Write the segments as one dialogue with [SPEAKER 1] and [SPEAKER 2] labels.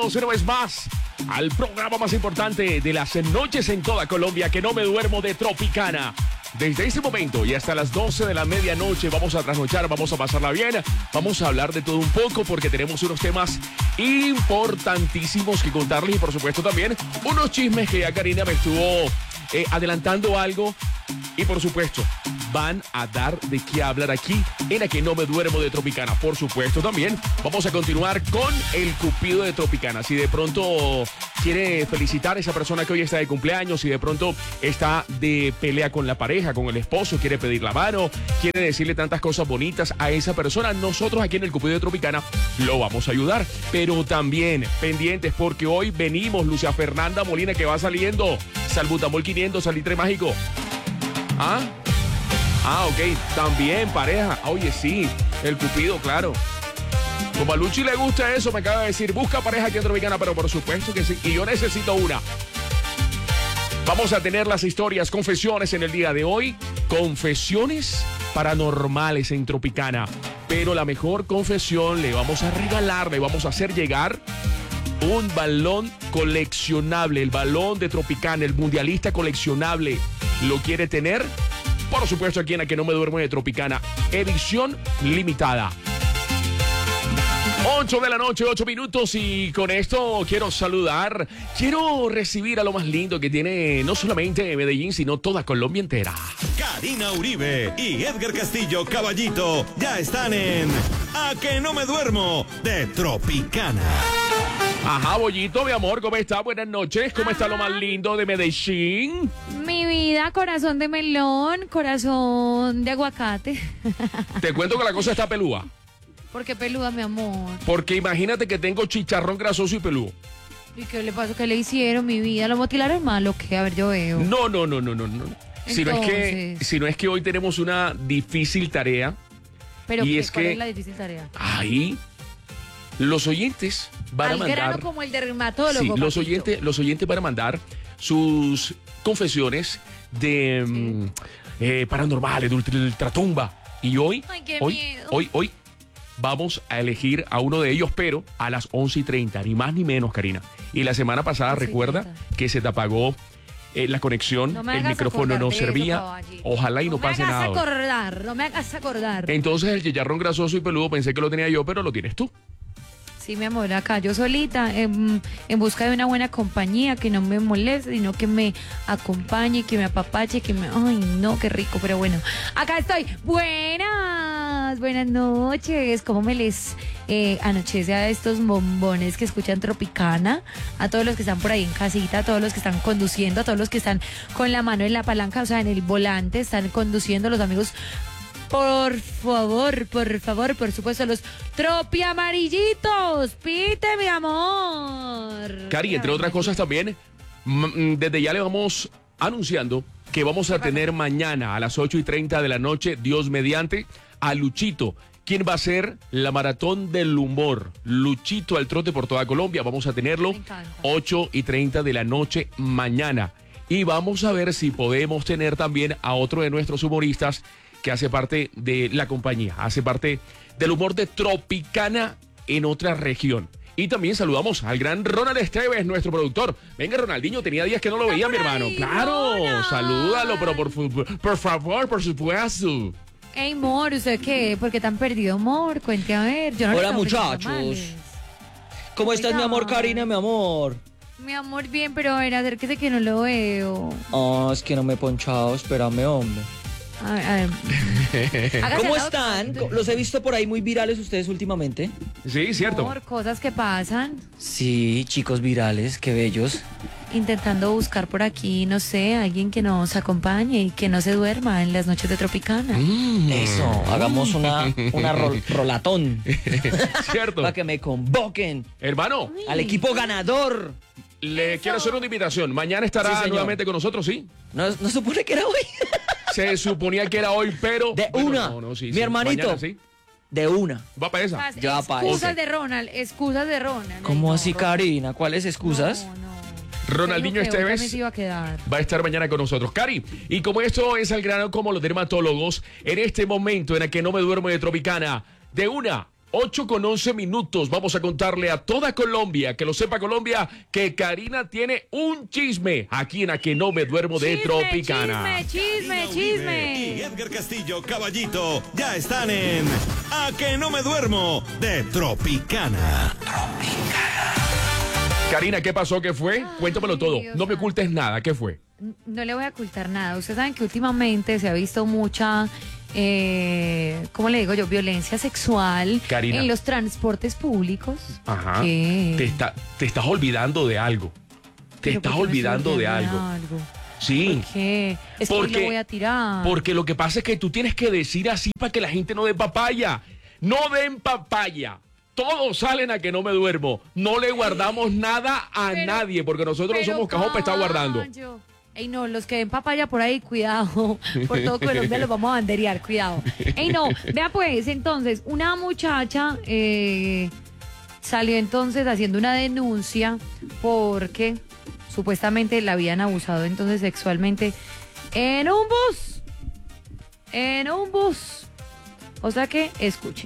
[SPEAKER 1] Una vez más al programa más importante de las noches en toda Colombia, que no me duermo, de Tropicana. Desde ese momento y hasta las 12 de la medianoche vamos a trasnochar, vamos a pasarla bien, vamos a hablar de todo un poco porque tenemos unos temas importantísimos que contarles y por supuesto también unos chismes que ya Karina me estuvo adelantando algo y por supuesto van a dar de qué hablar aquí en A Que No Me Duermo de Tropicana. Por supuesto también vamos a continuar con el Cupido de Tropicana. Si de pronto quiere felicitar a esa persona que hoy está de cumpleaños, si de pronto está de pelea con la pareja, con el esposo, quiere pedir la mano, quiere decirle tantas cosas bonitas a esa persona, nosotros aquí en el Cupido de Tropicana lo vamos a ayudar. Pero también pendientes porque hoy venimos, Lucia Fernanda Molina, que va saliendo, Salbutamol 500, Salitre Mágico. Ok, también pareja. Oye, sí, el Cupido, claro. Como a Luchi le gusta eso, me acaba de decir, busca pareja aquí en Tropicana, pero por supuesto que sí, y yo necesito una. Vamos a tener las historias, confesiones en el día de hoy, confesiones paranormales en Tropicana, pero la mejor confesión le vamos a regalar, le vamos a hacer llegar un balón coleccionable, el balón de Tropicana, el mundialista coleccionable. ¿Lo quiere tener? Por supuesto, aquí en A Que No Me Duermo de Tropicana, edición limitada. 8 de la noche, 8 minutos, y con esto quiero saludar, quiero recibir a lo más lindo que tiene no solamente Medellín, sino toda Colombia entera.
[SPEAKER 2] Karina Uribe y Edgar Castillo Caballito ya están en A Que No Me Duermo de Tropicana.
[SPEAKER 1] Ajá, Bollito, mi amor, ¿cómo está? Buenas noches, ¿cómo está lo más lindo de Medellín?
[SPEAKER 3] Mi vida, corazón de melón, corazón de aguacate.
[SPEAKER 1] Te cuento que la cosa está pelúa.
[SPEAKER 3] ¿Por qué peluda, mi amor?
[SPEAKER 1] Porque imagínate que tengo chicharrón grasoso y pelúo.
[SPEAKER 3] ¿Y qué le pasó? ¿Qué le hicieron, mi vida? ¿Lo motilaron mal o qué? A ver, yo veo.
[SPEAKER 1] No. Si no es que hoy tenemos una difícil tarea.
[SPEAKER 3] ¿Pero
[SPEAKER 1] y
[SPEAKER 3] qué?
[SPEAKER 1] es
[SPEAKER 3] ¿Cuál
[SPEAKER 1] que
[SPEAKER 3] es la difícil tarea?
[SPEAKER 1] ahí los oyentes van a mandar...
[SPEAKER 3] Al grano como el dermatólogo.
[SPEAKER 1] Sí, los oyentes van a mandar sus confesiones de paranormales, de ultratumba. Y hoy,
[SPEAKER 3] Ay, qué
[SPEAKER 1] hoy,
[SPEAKER 3] miedo.
[SPEAKER 1] hoy vamos a elegir a uno de ellos, pero a las 11:30, ni más ni menos, Karina. Y la semana pasada,
[SPEAKER 3] 11:30.
[SPEAKER 1] recuerda que se te apagó la conexión,
[SPEAKER 3] No me
[SPEAKER 1] el
[SPEAKER 3] hagas
[SPEAKER 1] micrófono no
[SPEAKER 3] acordar de eso,
[SPEAKER 1] servía.
[SPEAKER 3] caballito.
[SPEAKER 1] Ojalá y no pase nada.
[SPEAKER 3] No me hagas acordar.
[SPEAKER 1] Entonces el chicharrón grasoso y peludo pensé que lo tenía yo, pero lo tienes tú.
[SPEAKER 3] Sí, mi amor, acá yo solita, en busca de una buena compañía que no me moleste, sino que me acompañe, que me apapache, que me... Ay, no, qué rico, pero bueno. Acá estoy. Buenas noches. ¿Cómo me les anochece a estos bombones que escuchan Tropicana? A todos los que están por ahí en casita, a todos los que están conduciendo, a todos los que están con la mano en la palanca, o sea, en el volante, están conduciendo, los amigos... Por favor, por supuesto, los tropi amarillitos. Pite, mi amor.
[SPEAKER 1] Cari, entre otras cosas también, desde ya le vamos anunciando que vamos a tener mañana a las 8:30 de la noche, Dios mediante, a Luchito, quien va a ser la maratón del humor. Luchito al trote por toda Colombia. Vamos a tenerlo 8:30 de la noche mañana. Y vamos a ver si podemos tener también a otro de nuestros humoristas que hace parte de la compañía, hace parte del humor de Tropicana en otra región. Y también saludamos al gran Ronald Esteves, nuestro productor. Venga, Ronaldinho, tenía días que no lo veía, mi hermano.
[SPEAKER 3] Ahí,
[SPEAKER 1] Claro,
[SPEAKER 3] Ronald.
[SPEAKER 1] salúdalo, pero por favor, por supuesto.
[SPEAKER 3] Ey, amor, ¿usted qué? ¿Por qué tan perdido, amor? Cuente a ver. Yo no le
[SPEAKER 4] Hola,
[SPEAKER 3] estaba ofreciendo
[SPEAKER 4] muchachos.
[SPEAKER 3] tamales.
[SPEAKER 4] ¿Cómo estás, mi amor, Karina, mi amor?
[SPEAKER 3] Mi amor, bien, pero a ver, acérquese que no lo veo.
[SPEAKER 4] Es que no me he ponchado, espérame, hombre.
[SPEAKER 3] A ver. Hágase
[SPEAKER 4] ¿Cómo
[SPEAKER 3] al lado,
[SPEAKER 4] están?
[SPEAKER 3] caballito.
[SPEAKER 4] Los he visto por ahí muy virales ustedes últimamente.
[SPEAKER 1] Sí, cierto.
[SPEAKER 3] Amor, cosas que pasan.
[SPEAKER 4] Sí, chicos virales, qué bellos.
[SPEAKER 3] Intentando buscar por aquí, no sé, alguien que nos acompañe y que no se duerma en las noches de Tropicana.
[SPEAKER 4] Eso, hagamos una rolatón.
[SPEAKER 1] Cierto.
[SPEAKER 4] Para que me convoquen
[SPEAKER 1] Hermano,
[SPEAKER 4] al equipo ganador.
[SPEAKER 1] le quiero hacer una invitación. Mañana
[SPEAKER 4] Sí,
[SPEAKER 1] estará
[SPEAKER 4] señor.
[SPEAKER 1] nuevamente con nosotros, ¿sí?
[SPEAKER 4] ¿No supone que era hoy?
[SPEAKER 1] Se suponía que era hoy, pero...
[SPEAKER 4] De
[SPEAKER 1] bueno,
[SPEAKER 4] una.
[SPEAKER 1] no, sí,
[SPEAKER 4] Mi
[SPEAKER 1] sí.
[SPEAKER 4] hermanito.
[SPEAKER 1] Mañana, ¿sí?
[SPEAKER 4] De una.
[SPEAKER 1] Va para esa.
[SPEAKER 4] Ya, pa'
[SPEAKER 3] excusas
[SPEAKER 4] ese.
[SPEAKER 3] de Ronald, excusas de Ronald.
[SPEAKER 4] ¿Cómo
[SPEAKER 3] Ay,
[SPEAKER 4] así,
[SPEAKER 3] no,
[SPEAKER 4] Karina? ¿Cuáles excusas?
[SPEAKER 3] No.
[SPEAKER 1] Ronaldinho
[SPEAKER 3] Creo que hoy
[SPEAKER 1] Esteves
[SPEAKER 3] también se iba a quedar.
[SPEAKER 1] va a estar mañana con nosotros. Cari, y como esto es al grano como los dermatólogos, en este momento en el que no me duermo de Tropicana, de una, 8:11. Vamos a contarle a toda Colombia, que lo sepa Colombia, que Karina tiene un chisme aquí en A Que No Me Duermo de Tropicana.
[SPEAKER 3] Chisme.
[SPEAKER 2] Y Edgar Castillo, Caballito, ya están en A Que No Me Duermo de Tropicana.
[SPEAKER 1] Karina, ¿qué pasó? ¿Qué fue? Cuéntamelo todo.
[SPEAKER 3] Dios
[SPEAKER 1] No me
[SPEAKER 3] santo.
[SPEAKER 1] ocultes nada. ¿Qué fue?
[SPEAKER 3] No le voy a ocultar nada. Ustedes saben que últimamente se ha visto mucha, ¿cómo le digo yo? Violencia sexual
[SPEAKER 1] Karina.
[SPEAKER 3] en los transportes públicos.
[SPEAKER 1] Ajá.
[SPEAKER 3] ¿Qué?
[SPEAKER 1] Te estás olvidando de algo. Te
[SPEAKER 3] ¿Pero
[SPEAKER 1] estás
[SPEAKER 3] por qué me estoy
[SPEAKER 1] olvidando de algo. Sí.
[SPEAKER 3] ¿Por qué? Es que hoy lo voy a tirar.
[SPEAKER 1] Porque lo que pasa es que tú tienes que decir así para que la gente no dé papaya. No den papaya. Todos salen a Que No Me Duermo. No le guardamos nada a nadie porque nosotros no somos cajón para estar guardando.
[SPEAKER 3] Ey, no, los que den papaya por ahí, cuidado. Por todo Colombia los vamos a banderear, cuidado. Ey, no, vea pues, entonces, una muchacha salió entonces haciendo una denuncia porque supuestamente la habían abusado entonces sexualmente en un bus. En un bus. O sea que, escuchen.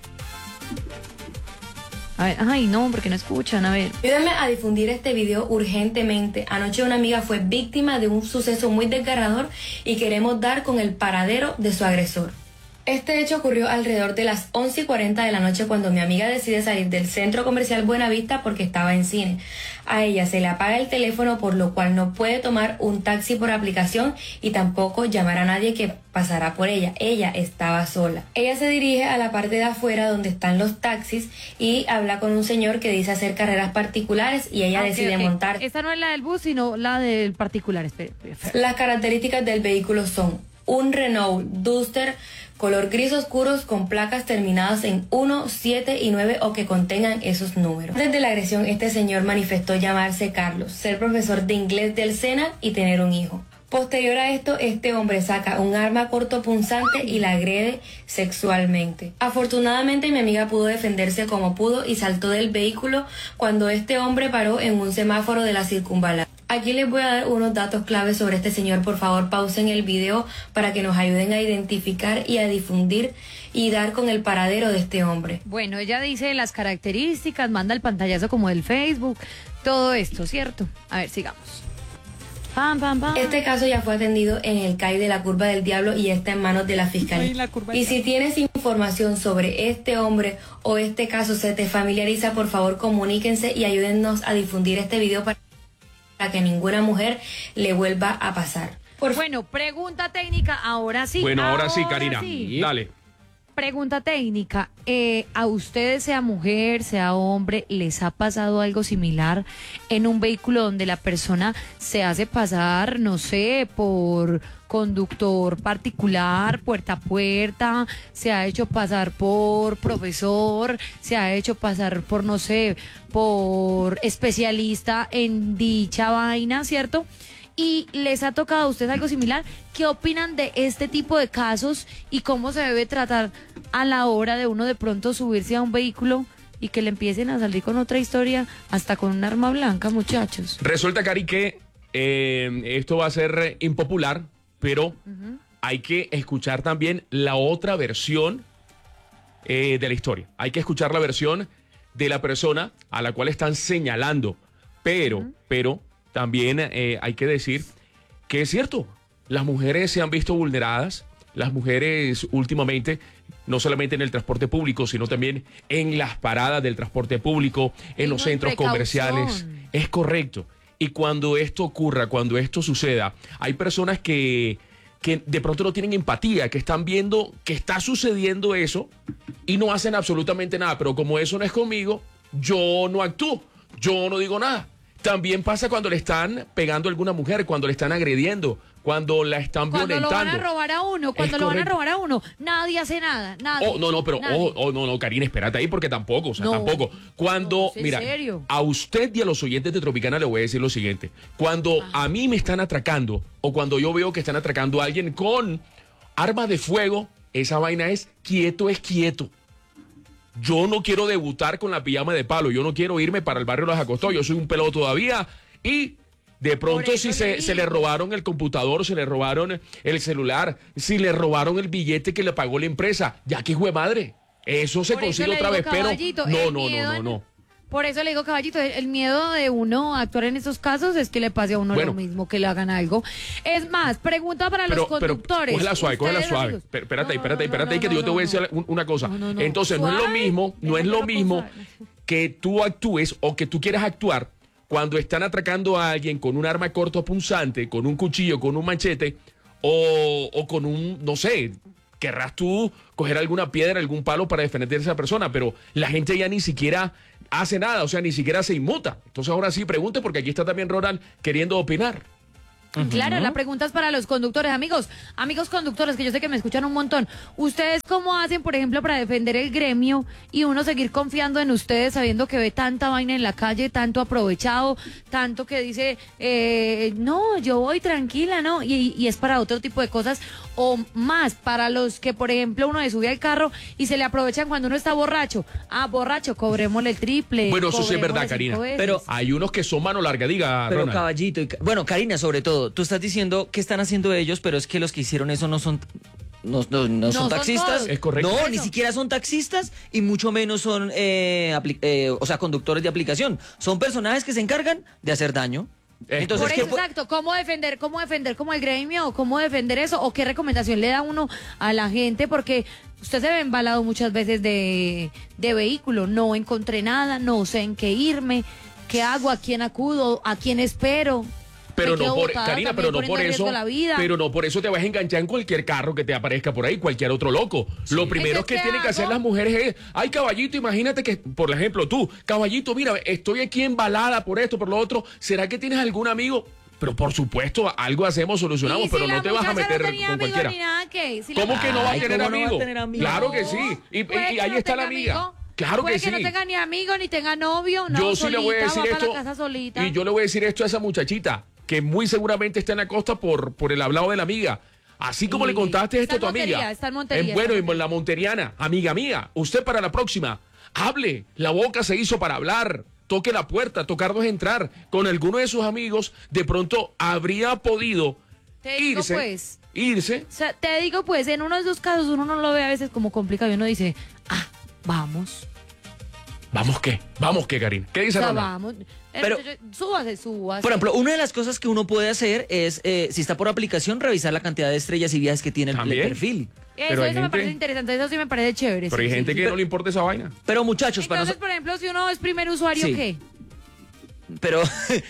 [SPEAKER 3] A ver, ay, no, porque no escuchan, a ver.
[SPEAKER 5] Ayúdenme a difundir este video urgentemente. Anoche una amiga fue víctima de un suceso muy desgarrador y queremos dar con el paradero de su agresor. Este hecho ocurrió alrededor de las 11:40 de la noche cuando mi amiga decide salir del centro comercial Buenavista porque estaba en cine. A ella se le apaga el teléfono, por lo cual no puede tomar un taxi por aplicación y tampoco llamar a nadie que pasará por ella. Ella estaba sola. Ella se dirige a la parte de afuera donde están los taxis y habla con un señor que dice hacer carreras particulares y ella decide montar.
[SPEAKER 3] Esta no es la del bus, sino la del particular. Espere.
[SPEAKER 5] Las características del vehículo son un Renault Duster color gris oscuros con placas terminadas en 1, 7 y 9 o que contengan esos números. Desde la agresión, este señor manifestó llamarse Carlos, ser profesor de inglés del SENA y tener un hijo. Posterior a esto, este hombre saca un arma cortopunzante y la agrede sexualmente. Afortunadamente, mi amiga pudo defenderse como pudo y saltó del vehículo cuando este hombre paró en un semáforo de la circunvalación. Aquí les voy a dar unos datos claves sobre este señor. Por favor, pausen el video para que nos ayuden a identificar y a difundir y dar con el paradero de este hombre.
[SPEAKER 3] Bueno, ella dice las características, manda el pantallazo como del Facebook, todo esto, ¿cierto? A ver, sigamos. Pam, pam, pam.
[SPEAKER 5] Este caso ya fue atendido en el CAI de la Curva del Diablo y está en manos de la Fiscalía. Y si tienes información sobre este hombre o este caso se te familiariza, por favor comuníquense y ayúdennos a difundir este video para que ninguna mujer le vuelva a pasar.
[SPEAKER 3] Bueno, pregunta técnica, ahora sí.
[SPEAKER 1] Bueno, ahora sí, Karina.
[SPEAKER 3] sí.
[SPEAKER 1] Dale.
[SPEAKER 3] Pregunta técnica, ¿a ustedes, sea mujer, sea hombre, les ha pasado algo similar en un vehículo donde la persona se hace pasar, no sé, por conductor particular, puerta a puerta, se ha hecho pasar por profesor, se ha hecho pasar por, no sé, por especialista en dicha vaina, ¿cierto? Y les ha tocado a ustedes algo similar? ¿Qué opinan de este tipo de casos y cómo se debe tratar a la hora de uno de pronto subirse a un vehículo y que le empiecen a salir con otra historia, hasta con un arma blanca, muchachos?
[SPEAKER 1] Resulta, Cari, que esto va a ser impopular, pero hay que escuchar también la otra versión de la historia. Hay que escuchar la versión de la persona a la cual están señalando. Pero también hay que decir que es cierto, las mujeres se han visto vulneradas, las mujeres últimamente, no solamente en el transporte público, sino también en las paradas del transporte público, en los centros comerciales. Es correcto. Y cuando esto ocurra, cuando esto suceda, hay personas que de pronto no tienen empatía, que están viendo que está sucediendo eso y no hacen absolutamente nada. Pero como eso no es conmigo, yo no actúo, yo no digo nada. También pasa cuando le están pegando a alguna mujer, cuando le están agrediendo, cuando la están violentando.
[SPEAKER 3] Cuando lo van a robar a uno, nadie hace nada, nadie.
[SPEAKER 1] No, Karina, espérate ahí porque tampoco, tampoco. Cuando, mira,
[SPEAKER 3] serio.
[SPEAKER 1] A usted y a los oyentes de Tropicana le voy a decir lo siguiente. Cuando a mí me están atracando o cuando yo veo que están atracando a alguien con armas de fuego, esa vaina es quieto. Yo no quiero debutar con la pijama de palo, yo no quiero irme para el barrio Los Acostados, yo soy un pelado todavía y de pronto si se le robaron el computador, se le robaron el celular, si le robaron el billete que le pagó la empresa, ya que hijo de madre, Eso se
[SPEAKER 3] Por eso
[SPEAKER 1] consigue
[SPEAKER 3] le
[SPEAKER 1] otra
[SPEAKER 3] digo,
[SPEAKER 1] vez, pero
[SPEAKER 3] Caballito,
[SPEAKER 1] no,
[SPEAKER 3] el
[SPEAKER 1] no,
[SPEAKER 3] miedo
[SPEAKER 1] no, no,
[SPEAKER 3] en-
[SPEAKER 1] no.
[SPEAKER 3] Por eso le digo, Caballito, el miedo de uno a actuar en estos casos es que le pase a uno
[SPEAKER 1] Bueno.
[SPEAKER 3] lo mismo, que le hagan algo. Es más, pregunta para los conductores.
[SPEAKER 1] Cógela suave,
[SPEAKER 3] Ustedes, amigos.
[SPEAKER 1] Espérate,
[SPEAKER 3] No,
[SPEAKER 1] ahí, que yo te voy a decir una cosa.
[SPEAKER 3] No.
[SPEAKER 1] Entonces, no es lo
[SPEAKER 3] Suave,
[SPEAKER 1] mismo, que tú actúes o que tú quieras actuar cuando están atracando a alguien con un arma cortopunzante, con un cuchillo, con un machete o con un, no sé, querrás tú coger alguna piedra, algún palo para defender a esa persona, pero la gente ya ni siquiera hace nada, o sea, ni siquiera se inmuta. Entonces ahora sí pregunte, porque aquí está también Ronald queriendo opinar.
[SPEAKER 3] Claro, la pregunta es para los conductores. Amigos conductores, que yo sé que me escuchan un montón. ¿Ustedes cómo hacen, por ejemplo, para defender el gremio y uno seguir confiando en ustedes sabiendo que ve tanta vaina en la calle, tanto aprovechado, tanto que dice, no, yo voy tranquila, ¿no? Y es para otro tipo de cosas o más, para los que, por ejemplo, uno se sube al carro y se le aprovechan cuando uno está borracho. Ah, borracho, cobrémosle el triple.
[SPEAKER 1] Bueno, eso sí es verdad,
[SPEAKER 3] cobrémosle 5
[SPEAKER 1] Karina.
[SPEAKER 3] veces.
[SPEAKER 4] Pero-
[SPEAKER 1] Hay unos que son mano larga, diga
[SPEAKER 4] Pero
[SPEAKER 1] Ronald.
[SPEAKER 4] Caballito, bueno, Karina, sobre todo, tú estás diciendo qué están haciendo ellos, pero es que los que hicieron eso no son son
[SPEAKER 3] son
[SPEAKER 4] taxistas.
[SPEAKER 3] todos.
[SPEAKER 1] Es correcto.
[SPEAKER 4] No,
[SPEAKER 3] Eso.
[SPEAKER 4] ni siquiera son taxistas y mucho menos son o sea, conductores de aplicación. Son personajes que se encargan de hacer daño. Entonces,
[SPEAKER 3] Por
[SPEAKER 4] ¿qué
[SPEAKER 3] eso,
[SPEAKER 4] pu-
[SPEAKER 3] exacto, ¿cómo defender como el gremio? ¿Cómo defender eso? ¿O qué recomendación le da uno a la gente? Porque usted se ve embalado muchas veces de vehículo, no encontré nada, no sé en qué irme, qué hago, a quién acudo, a quién espero.
[SPEAKER 1] Pero
[SPEAKER 3] Me quedo
[SPEAKER 1] no por
[SPEAKER 3] botada
[SPEAKER 1] Karina,
[SPEAKER 3] también
[SPEAKER 1] pero no
[SPEAKER 3] poniendo
[SPEAKER 1] por
[SPEAKER 3] en riesgo
[SPEAKER 1] eso,
[SPEAKER 3] la vida.
[SPEAKER 1] pero no por eso te vas a enganchar en cualquier carro que te aparezca por ahí, cualquier otro loco. Lo primero
[SPEAKER 3] Entonces,
[SPEAKER 1] que
[SPEAKER 3] ¿qué
[SPEAKER 1] tienen que hacer
[SPEAKER 3] hago?
[SPEAKER 1] las mujeres es, ay, caballito, imagínate que, por ejemplo, tú, caballito, mira, estoy aquí embalada por esto, por lo otro, ¿será que tienes algún amigo? Pero por supuesto, algo hacemos, solucionamos,
[SPEAKER 3] Y
[SPEAKER 1] pero
[SPEAKER 3] si
[SPEAKER 1] no
[SPEAKER 3] la
[SPEAKER 1] te vas a
[SPEAKER 3] muchacha
[SPEAKER 1] meter
[SPEAKER 3] no tenía
[SPEAKER 1] con
[SPEAKER 3] amigo
[SPEAKER 1] cualquiera.
[SPEAKER 3] ni nada, ¿qué? Si la
[SPEAKER 1] ¿Cómo que no va a
[SPEAKER 4] Ay,
[SPEAKER 1] tener
[SPEAKER 4] ¿cómo no va a
[SPEAKER 1] amigo?
[SPEAKER 4] tener amigo?
[SPEAKER 1] Claro que sí. Y
[SPEAKER 3] Puede que
[SPEAKER 1] ahí
[SPEAKER 3] no
[SPEAKER 1] está la
[SPEAKER 3] tenga
[SPEAKER 1] amiga.
[SPEAKER 3] amigo,
[SPEAKER 1] Claro
[SPEAKER 3] puede
[SPEAKER 1] que sí.
[SPEAKER 3] no tenga ni amigo ni tenga novio, no,
[SPEAKER 1] Yo sí le voy a decir
[SPEAKER 3] va para
[SPEAKER 1] esto.
[SPEAKER 3] la casa solita.
[SPEAKER 1] Y yo le voy a decir esto a esa muchachita, que muy seguramente está en la costa por el hablado de la amiga. Así como
[SPEAKER 3] Y
[SPEAKER 1] le contaste esto
[SPEAKER 3] está
[SPEAKER 1] a tu
[SPEAKER 3] en Montería,
[SPEAKER 1] amiga.
[SPEAKER 3] está en Montería,
[SPEAKER 1] Bueno,
[SPEAKER 3] está en
[SPEAKER 1] y la monteriana, amiga mía, usted para la próxima, hable. La boca se hizo para hablar. Toque la puerta, tocarnos entrar. Con alguno de sus amigos, de pronto habría podido
[SPEAKER 3] Te digo,
[SPEAKER 1] irse.
[SPEAKER 3] pues.
[SPEAKER 1] Irse.
[SPEAKER 3] O sea, te digo, pues, en uno de esos casos uno no lo ve a veces como complicado y uno dice, vamos.
[SPEAKER 1] ¿Vamos qué, Karina? ¿Qué
[SPEAKER 3] O
[SPEAKER 1] dice
[SPEAKER 3] sea,
[SPEAKER 1] Ronald?
[SPEAKER 3] vamos.
[SPEAKER 4] Pero-
[SPEAKER 3] Súbase.
[SPEAKER 4] Por ejemplo, una de las cosas que uno puede hacer es, si está por aplicación, revisar la cantidad de estrellas y viajes que tiene el
[SPEAKER 1] También.
[SPEAKER 4] perfil.
[SPEAKER 1] Pero hay
[SPEAKER 3] Eso me
[SPEAKER 1] gente-
[SPEAKER 3] parece interesante, eso sí me parece chévere.
[SPEAKER 1] Pero
[SPEAKER 3] sí,
[SPEAKER 1] hay
[SPEAKER 3] sí,
[SPEAKER 1] gente
[SPEAKER 3] sí.
[SPEAKER 1] que no le importa esa vaina.
[SPEAKER 4] Pero muchachos,
[SPEAKER 3] Entonces, por ejemplo, si uno es primer usuario,
[SPEAKER 4] Sí.
[SPEAKER 3] ¿qué?
[SPEAKER 4] pero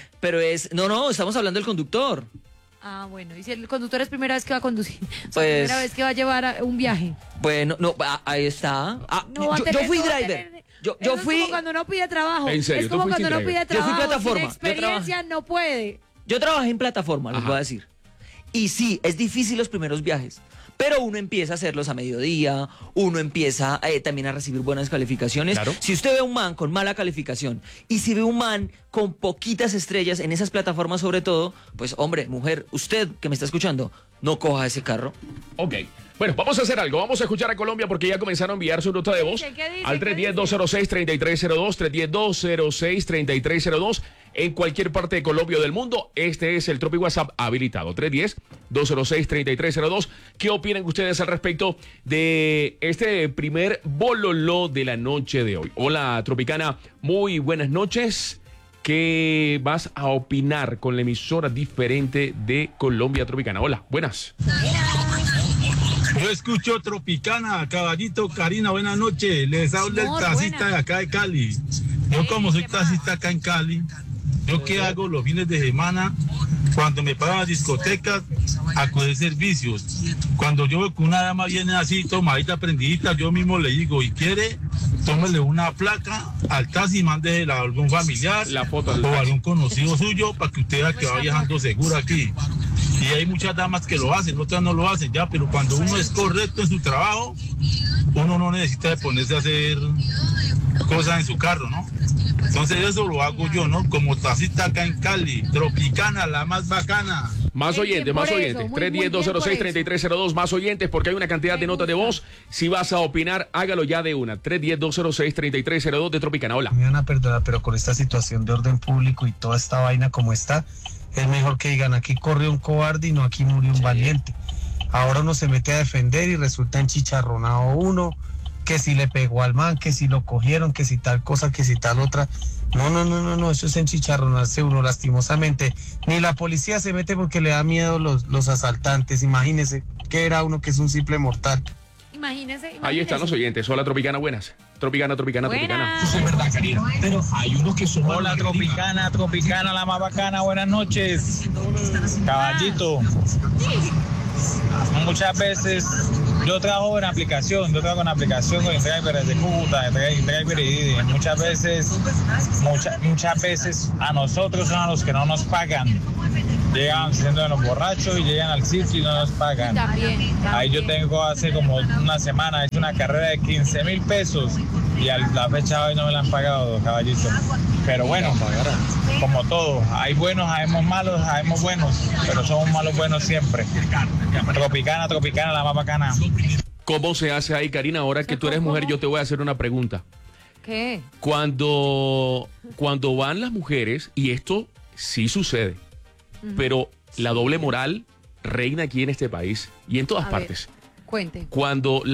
[SPEAKER 4] no, estamos hablando del conductor.
[SPEAKER 3] Ah, bueno, y si el conductor es primera vez que va a conducir, o sea,
[SPEAKER 4] Pues-
[SPEAKER 3] primera vez que va a llevar un viaje.
[SPEAKER 4] Bueno, no, ahí está.
[SPEAKER 3] No va a
[SPEAKER 4] yo
[SPEAKER 3] tener-
[SPEAKER 4] fui
[SPEAKER 3] no va a
[SPEAKER 4] driver.
[SPEAKER 3] tener-
[SPEAKER 4] Yo
[SPEAKER 3] Eso es
[SPEAKER 4] fui.
[SPEAKER 3] como cuando uno pide trabajo.
[SPEAKER 1] En serio,
[SPEAKER 3] es
[SPEAKER 1] tú
[SPEAKER 3] como
[SPEAKER 1] fuiste
[SPEAKER 3] cuando uno
[SPEAKER 1] driver.
[SPEAKER 3] pide
[SPEAKER 4] Yo fui
[SPEAKER 3] trabajo.
[SPEAKER 4] plataforma,
[SPEAKER 3] Sin
[SPEAKER 4] yo
[SPEAKER 3] experiencia no puede.
[SPEAKER 4] Yo trabajé en plataforma, les
[SPEAKER 1] Ajá.
[SPEAKER 4] voy a decir. Y sí, es difícil los primeros viajes. Pero uno empieza a hacerlos a mediodía, uno empieza también a recibir buenas calificaciones.
[SPEAKER 1] Claro.
[SPEAKER 4] Si usted ve un man con mala calificación y si ve un man con poquitas estrellas en esas plataformas sobre todo, pues hombre, mujer, usted que me está escuchando, no coja ese carro.
[SPEAKER 1] Ok. Bueno, vamos a hacer algo. Vamos a escuchar a Colombia porque ya comenzaron a enviar su nota de voz
[SPEAKER 3] ¿Qué dice?
[SPEAKER 1] al
[SPEAKER 3] ¿Qué
[SPEAKER 1] 310-206-3302, 310-206-3302. En cualquier parte de Colombia o del mundo, este es el Tropi WhatsApp habilitado. 310-206-3302. ¿Qué opinan ustedes al respecto de este primer bololó de la noche de hoy? Hola, Tropicana. Muy buenas noches. ¿Qué vas a opinar con la emisora diferente de Colombia Tropicana? Hola, buenas.
[SPEAKER 6] Yo escucho Tropicana, Caballito, Karina, buenas noches. Les habla
[SPEAKER 3] Amor,
[SPEAKER 6] el taxista
[SPEAKER 3] buenas.
[SPEAKER 6] de acá de Cali. Yo como soy
[SPEAKER 3] ¿qué más?
[SPEAKER 6] taxista acá en Cali, ¿yo qué hago los fines de semana? Cuando me pagan las discotecas, a coger servicios. Cuando yo veo que una dama viene así, tomadita, prendidita, yo mismo le digo, ¿y quiere? Tómele una placa al taxi y mándesela a algún familiar
[SPEAKER 1] La foto del
[SPEAKER 6] o a
[SPEAKER 1] taxi.
[SPEAKER 6] algún conocido suyo para que usted vea que va viajando seguro aquí. Y hay muchas damas que lo hacen, otras no lo hacen ya, pero cuando uno es correcto en su trabajo, uno no necesita de ponerse a hacer cosas en su carro, ¿no? Entonces eso lo hago yo, ¿no? Como taxista acá en Cali, Tropicana, la más bacana.
[SPEAKER 1] Más
[SPEAKER 3] Muy
[SPEAKER 1] oyentes,
[SPEAKER 3] bien
[SPEAKER 1] más
[SPEAKER 3] por
[SPEAKER 1] oyentes.
[SPEAKER 3] eso, muy bien por
[SPEAKER 1] 310-206-3302, más oyentes, porque hay una cantidad de
[SPEAKER 3] Me
[SPEAKER 1] notas de
[SPEAKER 3] gusta.
[SPEAKER 1] voz. Si vas a opinar, hágalo ya de una. 310-206-3302 de Tropicana. Hola.
[SPEAKER 7] Me van a perdonar, pero con esta situación de orden público y toda esta vaina como está, es mejor que digan, aquí corrió un cobarde y no aquí murió un valiente. Ahora uno se mete a defender y resulta enchicharronado uno, que si le pegó al man, que si lo cogieron, que si tal cosa, que si tal otra. No, eso es enchicharronarse uno, lastimosamente. Ni la policía se mete porque le da miedo los asaltantes. Imagínese que era uno que es un simple mortal.
[SPEAKER 3] Imagínese.
[SPEAKER 1] Ahí están los oyentes. Hola, Tropicana, buenas. Tropicana.
[SPEAKER 3] Buenas.
[SPEAKER 8] Eso es verdad, Karina. Pero hay unos que son...
[SPEAKER 9] Hola, Tropicana, la más bacana, buenas noches. Caballito. Muchas veces yo trabajo con aplicación con driver de Cúcuta, driver y muchas veces a nosotros son a los que no nos pagan. Llegan siendo de los borrachos y llegan al sitio y no nos pagan.
[SPEAKER 3] También.
[SPEAKER 9] Ahí yo tengo hace como una semana, hice una carrera de 15,000 pesos y a la fecha hoy no me la han pagado, caballito. Pero bueno, como todo, hay buenos, habemos malos, habemos buenos, pero somos malos buenos siempre. Tropicana, la más bacana.
[SPEAKER 1] ¿Cómo se hace ahí, Karina? Ahora que tú eres mujer, yo te voy a hacer una pregunta.
[SPEAKER 3] ¿Qué?
[SPEAKER 1] Cuando van las mujeres, y esto sí sucede, pero la doble moral reina aquí en este país y en todas
[SPEAKER 3] A ver,
[SPEAKER 1] partes.
[SPEAKER 3] cuente.
[SPEAKER 1] Cuando